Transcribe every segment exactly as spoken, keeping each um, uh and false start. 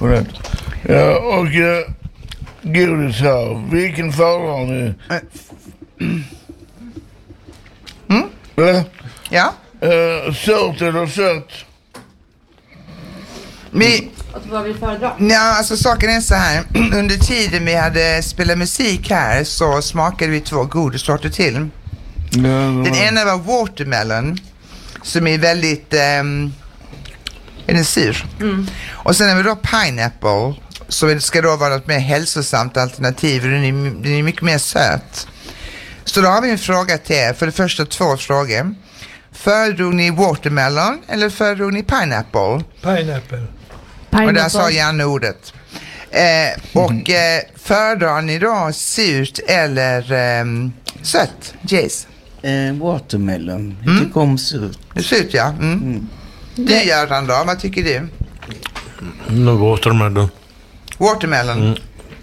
på det. Ja, och uh, godis här. Vilken föredrar ni? Mm? Ja. Ja. Uh, sört eller sött? Vi... Vad vill föredra? Ja, alltså saken är så här. Under tiden vi hade spelat musik här så smakade vi två godissorter till. Ja, Den ena var watermelon, som är väldigt um, är den sur. Mm. Och sen har vi då pineapple, som ska då vara ett mer hälsosamt alternativ. Den är, den är mycket mer söt. Så då har vi en fråga till er. För det första två frågor. Föredrog ni watermelon eller föredrog ni pineapple? Pineapple. Och där sa Janne ordet. Eh, och eh, föredrar ni då surt eller eh, sött? Jace? Eh, watermelon. Jag Mm. tycker om surt. Surt, ja. Mm. Mm. Du, Göran, då? Vad tycker du? Mm, watermelon. Watermelon. Mm.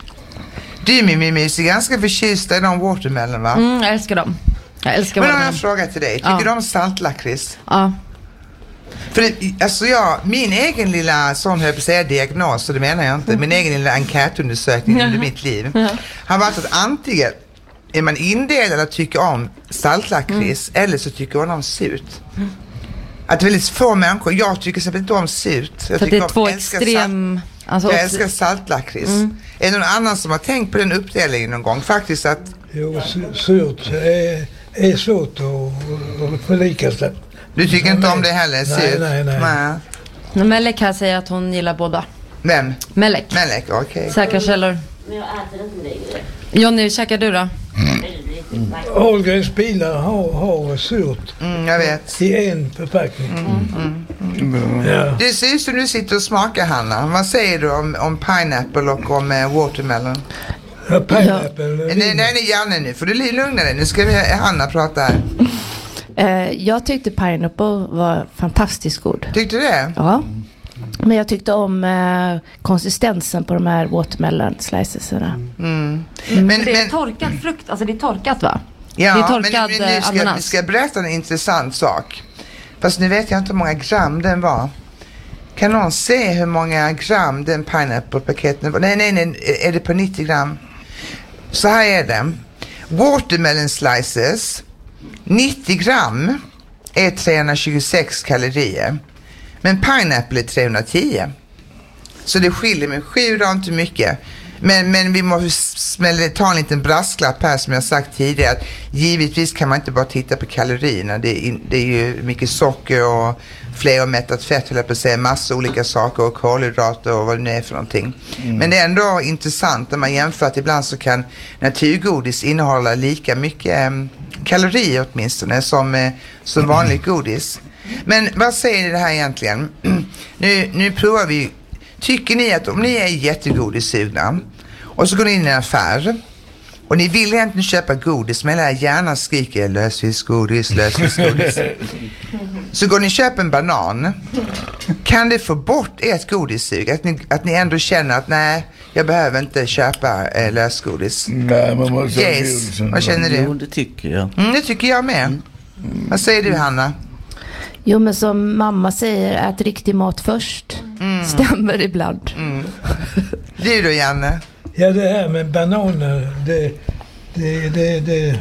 Du, Mimmi, är ganska förtjust i de watermelon, va? Mm, jag älskar dem. Jag älskar Men då har jag dem. en fråga till dig. Tycker Ja. du om saltlakrits? Ja. För det, alltså jag, min egen lilla, sån höll jag på att säga diagnos, så det menar jag inte. Min egen lilla enkätundersökning under mitt liv har varit att antingen är man indelad att tycka om saltlakrits mm. eller så tycker man om surt. Mm. Att det är väldigt få människor, jag tycker så inte om surt. Jag För det är om, två extrem... Salt, Alltså, jag älskar saltlakrits. Mm. Är det någon annan som har tänkt på den uppdelningen någon gång? Faktiskt att... Jo, surt är, är svårt att, att förlika sig. Du tycker nej, inte nej. om det heller, surt? Nej, nej, nej. nej. Melek här säger att hon gillar båda. Vem? Melek. Melek, okej. Okay. Säkra källor. Men jag äter inte längre. Johnny, käkar du då? Mm. Ahlgrens bilar har, har surt mm, jag vet. i en förpackning. Mm, mm, mm. Ja. Det ser ut som du sitter och smakar, Hanna. Vad säger du om, om pineapple och om eh, watermelon? Ja, pineapple. Ja. Nej, nej, nej, Janne nu. Får du lugna dig. Nu ska vi, Hanna prata här. Eh, jag tyckte pineapple var fantastiskt god. Tyckte du det? Ja. Men jag tyckte om eh, konsistensen på de här watermelon sliceserna. Mm. Mm. Men, det är men, torkat frukt, alltså det är torkat, va? ja, det är torkad men, men nu ska, ananas. nu ska jag berätta en intressant sak. Fast nu vet jag inte hur många gram den var. Kan någon se hur många gram den pineapple-paketen var? Nej, nej, nej. Är det på nittio gram? Så här är det. Watermelon slices, nittio gram är trehundratjugosex kalorier. Men pineapple är trehundratio. Så det skiljer med sju gram inte mycket. Men, men vi måste smälla, ta en liten brasklapp här som jag sagt tidigare. Att givetvis kan man inte bara titta på kalorierna. Det är, det är ju mycket socker och fleromättat fett, höll jag på att säga. Massa olika saker och kolhydrater och vad det nu är för någonting. Mm. Men det är ändå intressant när man jämför att ibland så kan naturgodis innehålla lika mycket um, kalorier åtminstone som, uh, som vanligt godis. Men vad säger ni det här egentligen? nu, nu provar vi. Tycker ni att om ni är jättegodissugna och så går ni in i en affär och ni vill egentligen köpa godis men jag gärna skriker lösfiskgodis, lösfiskgodis. Så går ni och köper en banan. Kan det få bort ert godissug? Att ni, att ni ändå känner att nej, jag behöver inte köpa eh, lösgodis. Nej, man måste yes. Vad känner du? Jo, det tycker jag. Mm, det tycker jag med. Mm. Vad säger du, Hanna? Jo, men som mamma säger, ät riktig mat först. Mm. Stämmer ibland. Mm. Du då, Janne? Ja, det här med bananer, det... Det, det, det,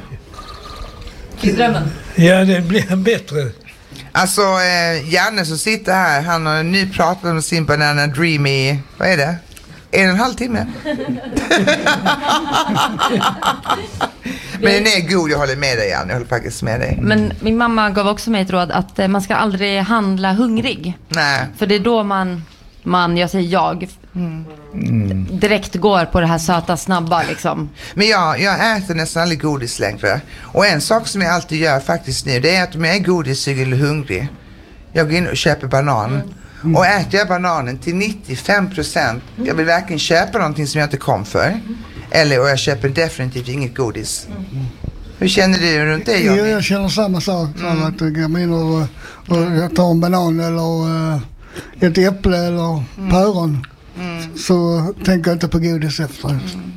det drömmen. Ja, det blir bättre. Alltså, eh, Janne som sitter här, han har nu pratat om sin Banana Dream i, vad är det? En och en halv timme. Men den är god, jag håller med dig, Janne. Jag håller faktiskt med dig. Men min mamma gav också mig ett råd att eh, man ska aldrig handla hungrig. Nej. För det är då man, man jag säger jag, mm. Mm. direkt går på det här söta, snabba liksom. Men jag, jag äter nästan aldrig godis längre. Och en sak som jag alltid gör faktiskt nu, det är att om jag är godissug eller hungrig, jag går in och köper banan. Mm. Mm. Och äter jag bananen till nittiofem procent, mm. jag vill verkligen köpa någonting som jag inte kom för. Mm. Eller, och jag köper definitivt inget godis. Mm. Hur känner du runt det, Johnny? Ja, jag känner samma sak. Mm. Att jag går in och, och jag tar en banan eller uh, ett äpple eller mm. päron. Mm. Så tänker jag inte på godis efter. Mm.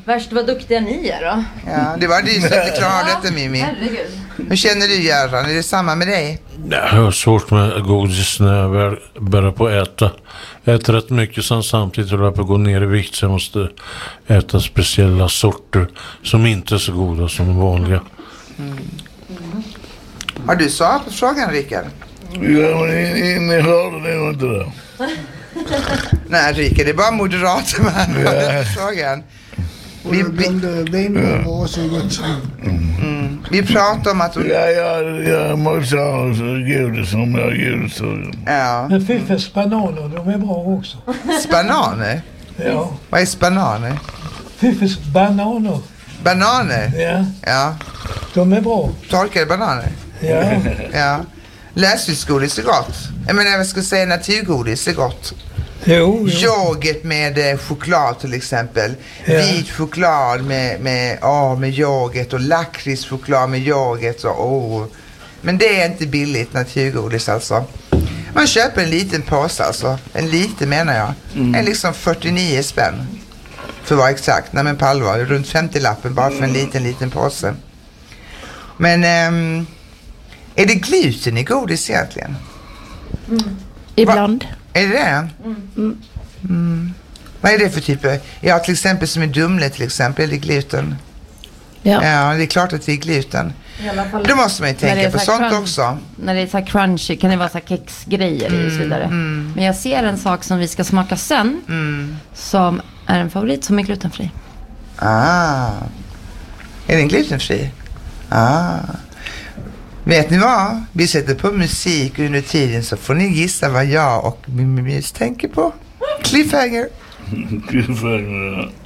Värst vad duktiga ni är då. Ja, det var du som inte klarade detta, Mimmi. Herregud. Hur känner du, Göran? Är det samma med dig? Jag har svårt med godis när jag väl börjar på att äta. Jag äter rätt mycket sen samtidigt håller jag på att gå ner i vikt, så jag måste äta speciella sorter som inte är så goda som de vanliga. Mm. Mm. Har du svarat på frågan, Rickard? Ja, men ni hörde det inte det. Nej, Rickard, det är bara Moderaterna med ja. Frågan. Vi, vi, vi, ja. mm. vi pratar om att... Ja, ja, jag måste ha godis om jag har godis. Ja. Men Fiffes bananer, de är bra också. Spananer? Ja. Vad är spananer? Fiffes bananer. Bananer? Ja. Ja. De är bra. Torkade bananer? Ja. Ja. Lösviktsgodis är gott. Jag menar, jag skulle säga naturgodis är gott. Jo, jo. Yoghurt med eh, choklad till exempel. Ja. Vit choklad med, med, oh, med yoghurt och lakritschoklad med yoghurt. Och, oh. Men det är inte billigt naturgodis alltså. Man köper en liten påse alltså. En liten menar jag. Mm. En liksom fyrtionio spänn. För att vara exakt. Nej men på allvar. Runt femtio-lappen bara för en liten, liten påse. Men ähm, är det gluten i godis egentligen? Mm. Ibland. Va? Är det det? Mm. Mm. Vad är det för typer? Ja, till exempel som i Dumle till exempel, är det gluten? Ja. Ja, det är klart att det är gluten. I alla fall, då måste man ju tänka på sånt crunch, också. När det är så här crunchy kan det vara så här kexgrejer mm, och så vidare. Mm. Men jag ser en sak som vi ska smaka sen mm. som är en favorit som är glutenfri. Ah. Är den glutenfri? Ah. Vet ni vad? Vi sätter på musik under tiden så får ni gissa vad jag och Mimmi tänker på. Cliffhanger. Cliffhanger, ja.